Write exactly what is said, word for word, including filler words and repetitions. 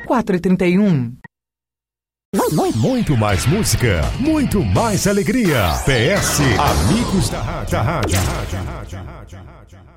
quatro e trinta e um. Muito mais música, muito mais alegria. P S Amigos da Rádio. Da rádio.